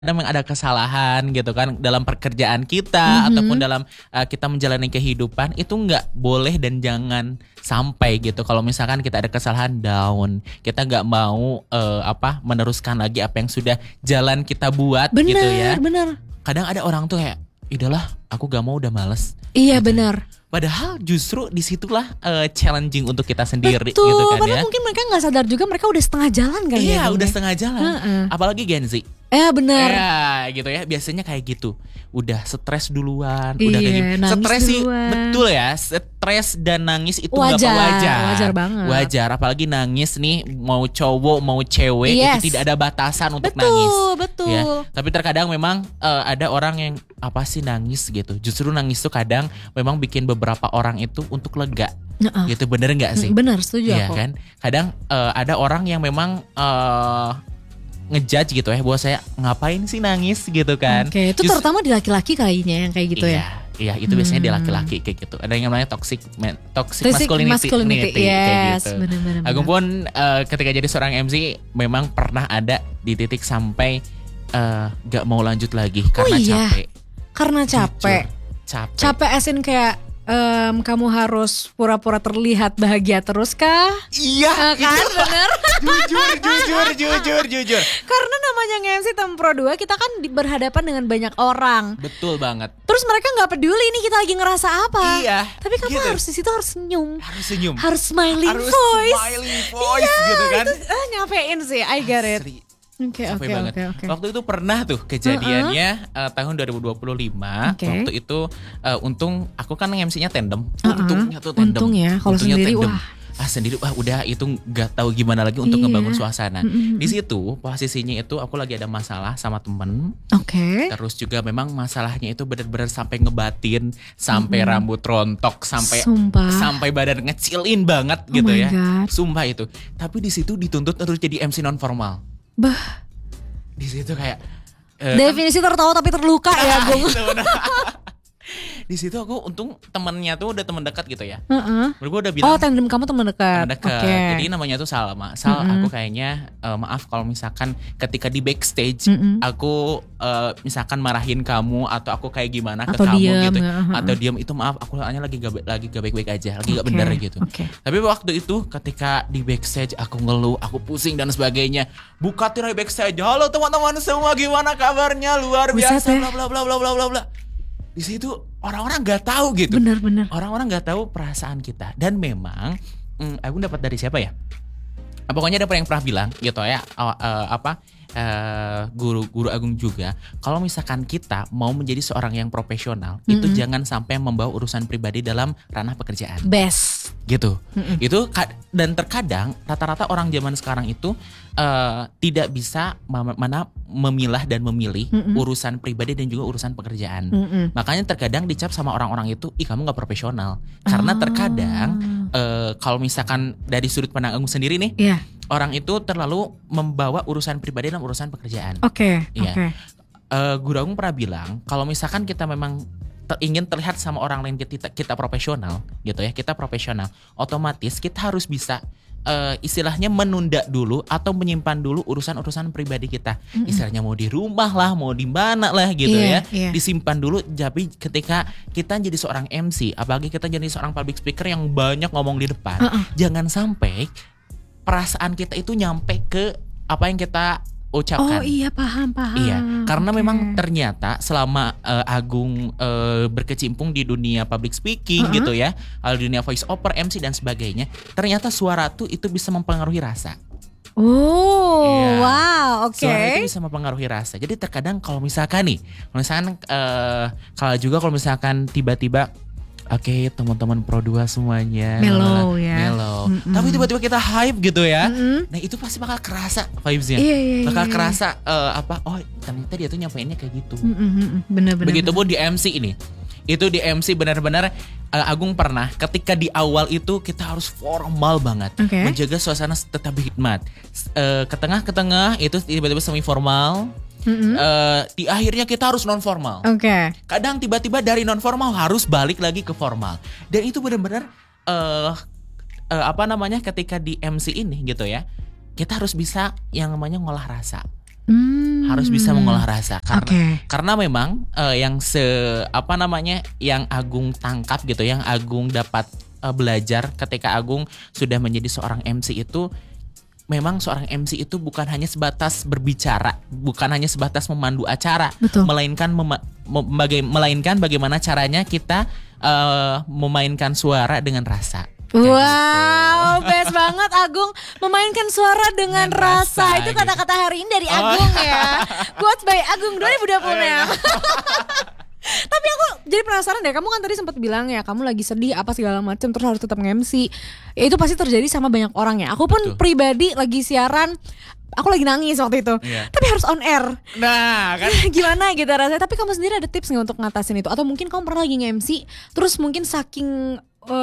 memang ada kesalahan gitu kan dalam pekerjaan kita ataupun dalam kita menjalani kehidupan itu nggak boleh dan jangan sampai gitu. Kalau misalkan kita ada kesalahan down, kita nggak mau meneruskan lagi apa yang sudah jalan kita buat Bener, gitu ya. bener. Kadang ada orang tuh kayak, idahlah aku gak mau, udah males. Iya Gitu. benar. Padahal justru disitulah challenging untuk kita sendiri Betul, gitu kan padahal ya. mungkin mereka gak sadar juga mereka udah setengah jalan kan Iya ya. udah setengah jalan. Apalagi Gen Z. Benar. Ya gitu ya, biasanya kayak gitu. Udah stres duluan, udah kayak Iya, gitu. nangis Stres sih duluan. betul ya, stres dan nangis itu nggak Wajar, wajar. wajar banget. Wajar, apalagi nangis nih mau cowok mau cewek Yes. itu tidak ada batasan untuk Betul, nangis. betul. Ya, tapi terkadang memang ada orang yang apa sih nangis gitu. Justru nangis tuh kadang memang bikin beberapa orang itu untuk lega. Gitu bener nggak sih? Benar, setuju Iya aku. kan? Kadang ada orang yang memang ngejudge gitu ya, bahwa saya ngapain sih nangis gitu kan. Oke, itu terutama di laki-laki kayaknya yang kayak gitu iya, ya. Iya, itu biasanya di laki-laki kayak gitu. Ada yang namanya toxic masculinity kayak Yes, gitu. benar-benar. Agung pun ketika jadi seorang MC memang pernah ada di titik sampai gak mau lanjut lagi karena iya. capek. Karena capek. Jujur, capek. Capek asin kayak kamu harus pura-pura terlihat bahagia terus kah? Iya, Kan itu. bener. Jujur. Karena namanya nge-MC Tempro 2 kita kan berhadapan dengan banyak orang. Betul banget. Terus mereka nggak peduli nih kita lagi ngerasa apa. Iya. Tapi kamu gitu. harus di situ harus senyum. Harus senyum. Harus smiling Harus voice. smiling voice gitu kan. Itu nyampein sih, I get it. Asli. Oke. Capek banget. Waktu itu pernah tuh kejadiannya tahun 2025. Oke. Waktu itu untung aku kan MC-nya tandem. Untungnya tuh tandem. Untung ya, kalau Untungnya sendiri tandem. wah. Sendiri udah itu nggak tahu gimana lagi untuk Iya. ngebangun suasana. Di situ posisinya itu aku lagi ada masalah sama temen. Oke. Terus juga memang masalahnya itu benar-benar sampai ngebatin, sampai rambut rontok, sampai badan ngecilin banget gitu my ya. God. Sumpah itu. Tapi di situ dituntut untuk jadi MC non formal. Bah, Di situ kayak definisi tertawa tapi terluka ya, Bung. itu bener. Di situ aku untung temennya tuh udah temen dekat gitu ya. Gue udah bilang Oh, tandem kamu teman dekat. temen dekat. Oke. Jadi namanya tuh Salma. Aku kayaknya maaf kalau misalkan ketika di backstage aku misalkan marahin kamu atau aku kayak gimana Atau ke kamu diem, gitu. ya, Atau diam itu maaf aku soalnya lagi gak baik-baik aja, lagi gak Oke, bener gitu. oke. Tapi waktu itu ketika di backstage aku ngeluh, aku pusing dan sebagainya. Buka tirai backstage. Halo teman-teman semua, gimana kabarnya? Luar Buset biasa ya. bla bla bla bla bla bla bla. Di situ orang-orang nggak tahu gitu. Benar-benar. Orang-orang nggak tahu perasaan kita. Dan memang aku dapat dari siapa ya? Pokoknya ada yang pernah bilang gitu ya, guru Agung juga, kalau misalkan kita mau menjadi seorang yang profesional, itu jangan sampai membawa urusan pribadi dalam ranah pekerjaan. Best. Gitu. Itu dan terkadang rata-rata orang zaman sekarang itu tidak bisa memilah dan memilih urusan pribadi dan juga urusan pekerjaan. Makanya terkadang dicap sama orang-orang itu, ih kamu nggak profesional. Karena terkadang kalau misalkan dari sudut pandang Agung sendiri nih, Iya. orang itu terlalu membawa urusan pribadi dalam urusan pekerjaan. Oke. Iya. Oke. Guru Agung pernah bilang kalau misalkan kita memang ingin terlihat sama orang lain kita profesional gitu ya, kita profesional, otomatis kita harus bisa istilahnya menunda dulu atau menyimpan dulu urusan-urusan pribadi kita. Istilahnya mau di rumah lah, mau di mana lah gitu Iya, ya. iya. Disimpan dulu. Tapi ketika kita jadi seorang MC, apalagi kita jadi seorang public speaker yang banyak ngomong di depan, jangan sampai perasaan kita itu nyampe ke apa yang kita ucapkan. Oh iya, paham. Iya, karena Oke. memang ternyata selama Agung berkecimpung di dunia public speaking gitu ya, dunia voice over, MC dan sebagainya, ternyata suara tuh itu bisa mempengaruhi rasa. Oh, Iya. wow, oke. Suara itu bisa mempengaruhi rasa. Jadi terkadang kalau misalkan kalau misalkan tiba-tiba oke, teman-teman Pro 2 semuanya Mellow ya. Mellow. Tapi tiba-tiba kita hype gitu ya. Nah, itu pasti bakal kerasa vibes-nya. Iya, bakal iya. kerasa oh, ternyata dia tuh nyampainnya kayak gitu. Bener-bener. Begitupun di MC ini. Itu di MC benar-benar Agung pernah ketika di awal itu kita harus formal banget, Oke. menjaga suasana tetap hikmat. Ke tengah itu tiba-tiba semi formal. Di akhirnya kita harus non formal. Oke. Kadang tiba-tiba dari non formal harus balik lagi ke formal. Dan itu benar-benar ketika di MC ini gitu ya, kita harus bisa yang namanya ngolah rasa. Harus bisa mengolah rasa Oke. karena memang yang Agung tangkap gitu, yang Agung dapat belajar ketika Agung sudah menjadi seorang MC itu, memang seorang MC itu bukan hanya sebatas berbicara, bukan hanya sebatas memandu acara, Betul. melainkan bagaimana caranya kita memainkan suara dengan rasa. Wow, best banget Agung, memainkan suara dengan rasa. Itu kata-kata hari ini dari Agung ya. Quotes by Agung 2026. Tapi aku jadi penasaran deh, kamu kan tadi sempat bilang ya kamu lagi sedih apa segala macam terus harus tetap nge-MC. Ya itu pasti terjadi sama banyak orang ya. Aku pun pribadi lagi siaran, aku lagi nangis waktu itu. Tapi harus on air. Nah, kan gimana gitu rasanya. Tapi kamu sendiri ada tips nggak untuk ngatasin itu? Atau mungkin kamu pernah lagi nge-MC terus mungkin saking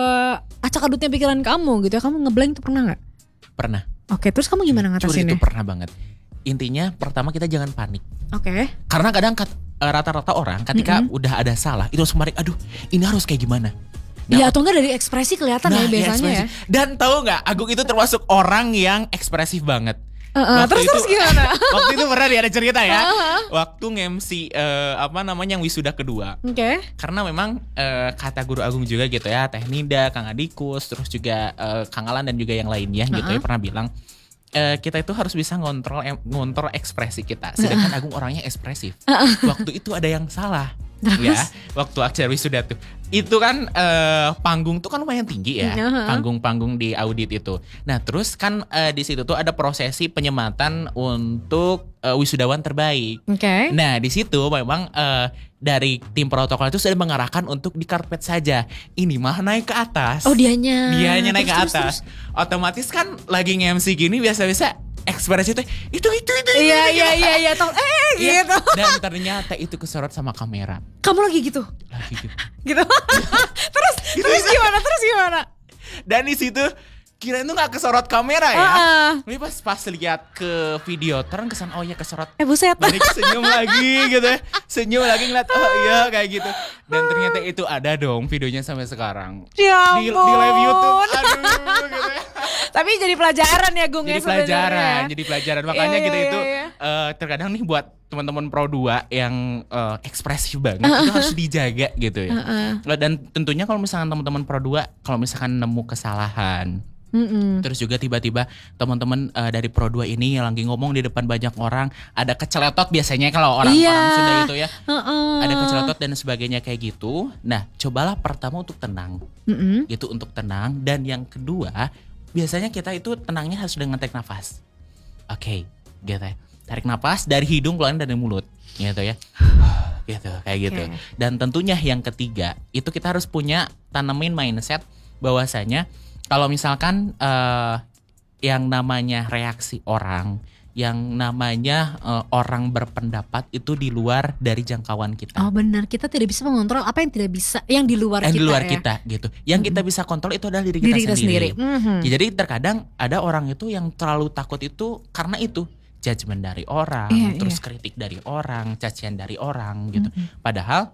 acak adutnya pikiran kamu gitu ya, kamu ngeblank tuh pernah nggak? Pernah. Oke, terus kamu gimana ngatasinnya? Itu pernah banget. Intinya pertama kita jangan panik. Oke. Karena kadang rata-rata orang ketika udah ada salah itu langsung panik, aduh ini harus kayak gimana. Iya, atau enggak dari ekspresi kelihatan ya biasanya ya. Dan tahu nggak, Agung itu termasuk orang yang ekspresif banget. Terus gimana? Waktu itu pernah ada cerita ya. Waktu nge-MC yang wisuda kedua. Oke. Karena memang kata guru Agung juga gitu ya, Teh Nida, Kang Adikus, terus juga Kang Alan dan juga yang lainnya gitu ya pernah bilang kita itu harus bisa ngontrol ekspresi kita. Sedangkan Agung orangnya ekspresif. Waktu itu ada yang salah. Ya, waktu acara wisuda tuh. Itu kan panggung tuh kan lumayan tinggi ya. Panggung-panggung di audit itu. Nah, terus kan di situ tuh ada prosesi penyematan untuk wisudawan terbaik. Oke. Nah, di situ memang dari tim protokol itu sudah mengarahkan untuk di karpet saja. Ini mah naik ke atas. Oh, dianya naik ke atas. Otomatis kan lagi nge-MC gini biasa-biasa ekspresi itu. Iya. Gitu. Dan ternyata itu kesorot sama kamera. Kamu lagi gitu? Gitu. Terus gimana? Dan di situ kirain tuh nggak kesorot kamera ya. Tapi pas lihat ke video terang kesan kesorot. Buset. Balik senyum lagi gitu ya. Senyum lagi ngeliat iya kayak gitu. Dan ternyata itu ada dong videonya sampai sekarang. Ya di live YouTube. Aduh gitu ya. Tapi jadi pelajaran ya Gung ya sebenarnya. Jadi pelajaran. Makanya kita itu terkadang nih buat teman-teman Pro 2 yang ekspresif banget itu harus dijaga gitu ya. Dan tentunya kalau misalkan teman-teman Pro 2 kalau misalkan nemu kesalahan, terus juga tiba-tiba teman-teman dari Pro 2 ini yang lagi ngomong di depan banyak orang, ada keceletot biasanya kalau orang-orang sudah itu ya. Ada keceletot dan sebagainya kayak gitu. Nah, cobalah pertama untuk tenang. Gitu, untuk tenang. Dan yang kedua, biasanya kita itu tenangnya harus dengan tarik nafas. Oke, gitu ya. Tarik nafas dari hidung, keluarin dari mulut. Gitu ya. Gitu, kayak gitu. Dan tentunya yang ketiga, itu kita harus tanamin mindset bahwasanya kalau misalkan yang namanya reaksi orang, yang namanya orang berpendapat itu di luar dari jangkauan kita. Oh benar, kita tidak bisa mengontrol apa yang tidak bisa, yang di luar kita. Di luar kita gitu. Yang kita bisa kontrol itu adalah diri kita sendiri. Ya, jadi terkadang ada orang itu yang terlalu takut itu karena itu judgement dari orang, terus kritik dari orang, cacian dari orang gitu. Padahal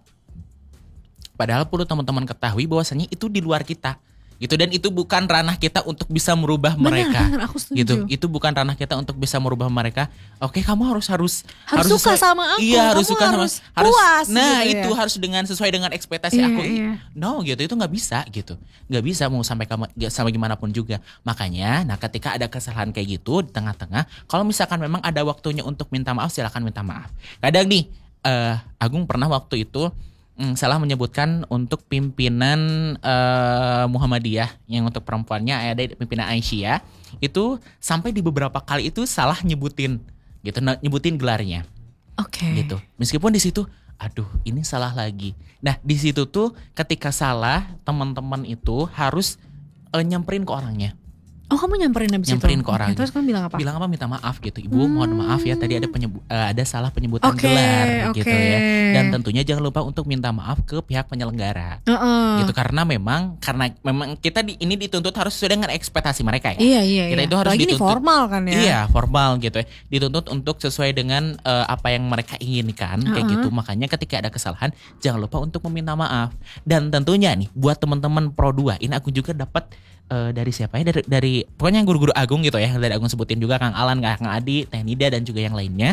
perlu teman-teman ketahui bahwasanya itu di luar kita. Gitu, dan itu bukan ranah kita untuk bisa merubah mereka. Benar, aku setuju. Gitu, itu bukan ranah kita untuk bisa merubah mereka. Oke, kamu harus suka sama aku. Iya, harus suka sama puas. Nah, gitu itu harus sesuai dengan ekspektasi aku. No, gitu, itu nggak bisa gitu. Nggak bisa mau sampai sama gimana pun juga. Makanya, nah ketika ada kesalahan kayak gitu di tengah-tengah, kalau misalkan memang ada waktunya untuk minta maaf, silakan minta maaf. Kadang nih, Agung pernah waktu itu salah menyebutkan untuk pimpinan Muhammadiyah yang untuk perempuannya ada pimpinan Aisyah itu sampai di beberapa kali itu salah nyebutin gelarnya. Oke. Gitu. Meskipun di situ aduh ini salah lagi. Nah, di situ tuh ketika salah teman-teman itu harus nyamperin ke orangnya. Oh, kamu nyamperin ke orangnya. Terus kamu bilang apa? Bilang apa, minta maaf gitu. Ibu, mohon maaf ya tadi ada salah penyebutan gelar gitu ya. Dan tentunya jangan lupa untuk minta maaf ke pihak penyelenggara. Gitu, karena memang kita ini dituntut harus sesuai dengan ekspektasi mereka ya. Iya. Kita itu harus dituntut. Ini formal kan ya. Iya, formal gitu ya. Dituntut untuk sesuai dengan apa yang mereka inginkan kayak gitu. Makanya ketika ada kesalahan jangan lupa untuk meminta maaf. Dan tentunya nih buat teman-teman Pro 2, ini aku juga dapat dari siapa ya, dari pokoknya guru-guru Agung gitu ya, dari Agung sebutin juga Kang Alan, Kang Adi, Teh Nida dan juga yang lainnya.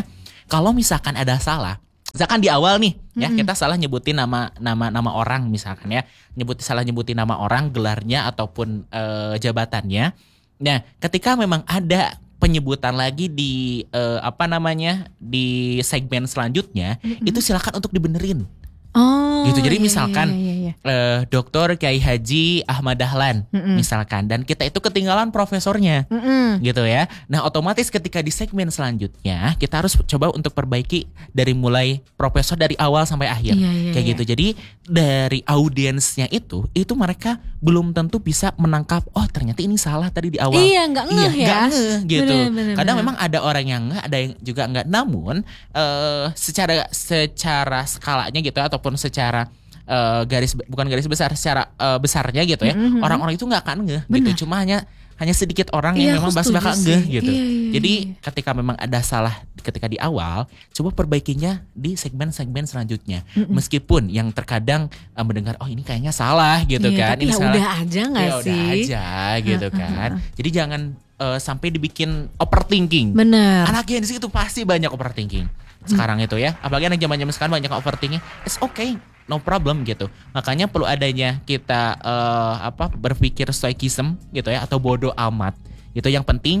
kalau misalkan ada salah, misalkan di awal nih ya kita salah nyebutin nama orang misalkan ya, salah nyebutin nama orang, gelarnya ataupun jabatannya. Nah, ketika memang ada penyebutan lagi di di segmen selanjutnya, itu silakan untuk dibenerin. Oh, gitu. Jadi iya, misalkan Dr. Kiai Haji Ahmad Dahlan misalkan, dan kita itu ketinggalan profesornya, gitu ya. Nah, otomatis ketika di segmen selanjutnya kita harus coba untuk perbaiki dari mulai profesor dari awal sampai akhir, kayak gitu. Jadi dari audiensnya itu mereka belum tentu bisa menangkap, oh ternyata ini salah tadi di awal. Iya, nggak ngeh ya. Nggak ngeh gitu. Bener. Kadang memang ada orang yang ngeh, ada yang juga nggak. Namun secara skalanya gitu ataupun secara bukan garis besar, secara besarnya gitu ya, orang-orang itu nggak akan ngeh gitu. Cuma hanya sedikit orang yang memang pasti bakal ngeh gitu. Jadi ketika memang ada salah ketika di awal, coba perbaikinya di segmen-segmen selanjutnya. Meskipun yang terkadang mendengar, oh ini kayaknya salah gitu kan, tapi ini ya salah. udah aja nggak sih? Udah aja gitu kan. Jadi jangan sampai dibikin overthinking. Bener. Anak Gen Z itu pasti banyak overthinking sekarang itu ya. Apalagi anak zaman sekarang banyak overthinking. It's okay, no problem gitu. Makanya perlu adanya kita berpikir stoicism gitu ya, atau bodoh amat gitu. Yang penting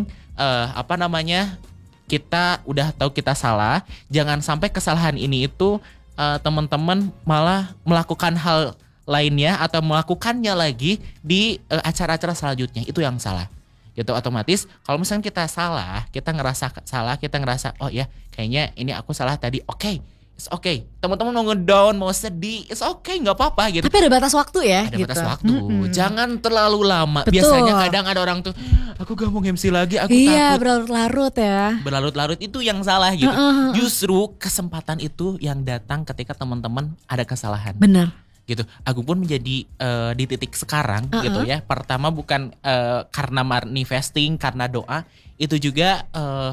kita udah tahu kita salah. Jangan sampai kesalahan ini itu teman-teman malah melakukan hal lainnya atau melakukannya lagi di acara-acara selanjutnya. Itu yang salah gitu. Otomatis kalau misalnya kita salah, kita ngerasa oh ya kayaknya ini aku salah tadi, oke. It's okay. Teman-teman mau ngedown, mau sedih, it's okay, nggak apa-apa gitu. Tapi ada batas waktu ya. Ada gitu. batas waktu. Jangan terlalu lama. Betul. Biasanya kadang ada orang tuh, aku gak mau MC lagi, aku iya, takut. berlarut-larut ya. Berlarut-larut itu yang salah gitu. Justru kesempatan itu yang datang ketika teman-teman ada kesalahan. Benar. Gitu. Agung pun menjadi di titik sekarang gitu ya. Pertama bukan karena manifesting, karena doa, itu juga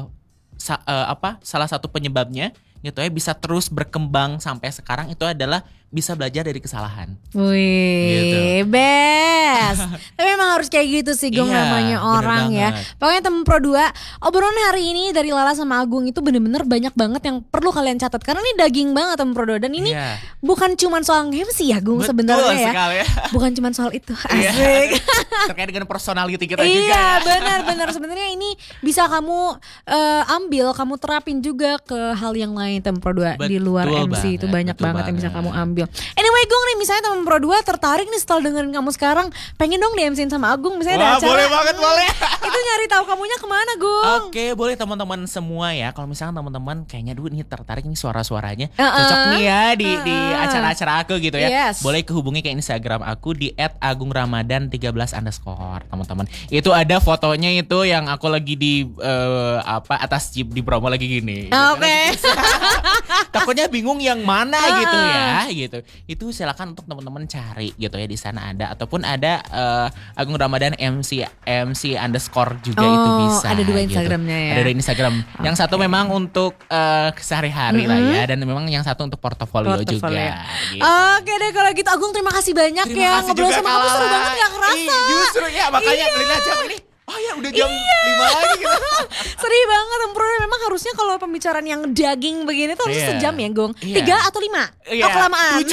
salah satu penyebabnya gitu ya bisa terus berkembang sampai sekarang itu adalah bisa belajar dari kesalahan. Wih, gitu. best. Tapi memang harus kayak gitu sih, Gung, namanya orang ya. Pokoknya temen Pro 2, obrolan hari ini dari Lala sama Agung itu bener-bener banyak banget yang perlu kalian catat. Karena ini daging banget temen Pro 2. Dan ini bukan cuma soal MC ya, Gung, sebenarnya ya. Ya. Bukan cuma soal itu, asik. Terkait dengan personality kita juga. Iya, benar-benar. Sebenarnya ini bisa kamu ambil, kamu terapin juga ke hal yang lain temen Pro 2. Di luar MC itu banyak banget yang bisa kamu ambil. Anyway, Gung nih, misalnya teman Pro 2 tertarik nih setelah dengerin kamu sekarang, pengen dong di-MC-in sama Agung misalnya ada acara. Boleh banget, boleh. Itu nyari tahu kamunya kemana, Gung? Oke, boleh teman-teman semua ya. Kalau misalnya teman-teman kayaknya dulu nih tertarik nih suara-suaranya, cocok nih ya di acara-acara aku gitu ya. Yes. Boleh kehubungi ke Instagram aku di @agungramadan13_ teman-teman. Itu ada fotonya itu yang aku lagi di atas jeep di promo lagi gini. Oke. Takutnya bingung yang mana gitu ya gitu. Itu silakan untuk teman-teman cari gitu ya, di sana ada, ataupun ada Agung Ramadan MC _ juga itu bisa. Ada dua gitu. Instagramnya ya. Ada dua Instagram. Yang satu memang untuk sehari-hari lah ya, dan memang yang satu untuk portofolio juga. Gitu. Oke deh kalau gitu, Agung terima kasih banyak ya, ngobrol sama kamu seru banget, gak kerasa. Justru ya makanya Lina jam ini. Oh ya udah jam 5 lagi gitu. Sedih banget Empro, memang harusnya kalau pembicaraan yang daging begini tuh harus sejam ya, Gung. 3 atau 5? Oh kelamaan. 7.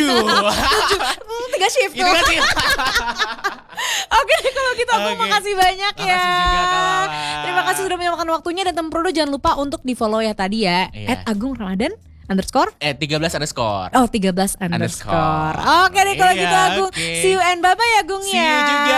3 shift tuh. Oke kalau gitu, aku makasih banyak ya. Makasih juga, Kak. Terima kasih sudah menyempatkan waktunya, dan Empro jangan lupa untuk di follow ya tadi ya, @agungramadan_. 13_. Oh 13_. Oke deh kalau gitu, Agung. See you and bye-bye ya, Gung ya. See you juga.